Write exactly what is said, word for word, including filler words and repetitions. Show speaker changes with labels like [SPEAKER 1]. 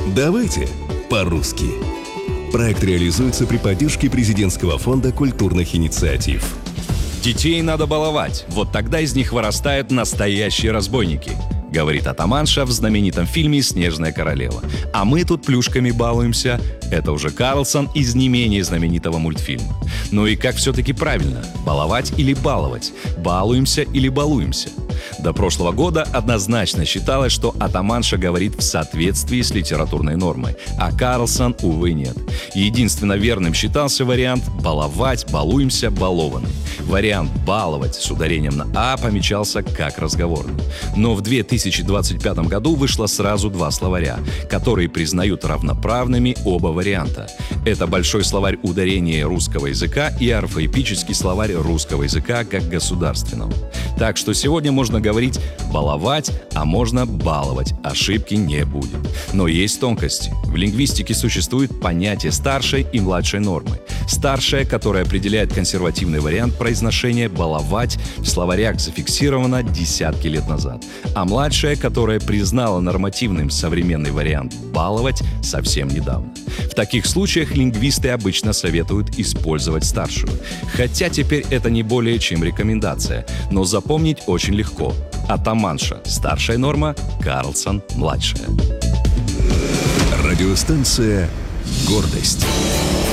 [SPEAKER 1] Давайте по-русски. Проект реализуется при поддержке Президентского фонда культурных инициатив.
[SPEAKER 2] Детей надо баловать, вот тогда из них вырастают настоящие разбойники, говорит атаманша в знаменитом фильме «Снежная королева». А мы тут плюшками балуемся. Это уже Карлсон из не менее знаменитого мультфильма. Ну и как все-таки правильно? Баловать или баловать? Балуемся или балуемся? До прошлого года однозначно считалось, что атаманша говорит в соответствии с литературной нормой, а Карлсон, увы, нет. Единственно верным считался вариант «баловать», «балуемся», «балованный». Вариант «баловать» с ударением на «а» помечался как разговорный. Но в две тысячи двадцать пятом году вышло сразу два словаря, которые признают равноправными оба варианта. Это большой словарь ударения русского языка и орфоэпический словарь русского языка как государственного. Так что сегодня можно говорить «баловать», а можно «баловать». Ошибки не будет. Но есть тонкости. В лингвистике существует понятие старшей и младшей нормы. Старшая, которая определяет консервативный вариант произношения «баловать», в словарях зафиксирована десятки лет назад. А младшая, которая признала нормативным современный вариант «баловать» совсем недавно. В таких случаях лингвисты обычно советуют использовать старшую. Хотя теперь это не более чем рекомендация, но запомнить очень легко. Атаманша – старшая норма, Карлсон – младшая.
[SPEAKER 1] Радиостанция «Гордость».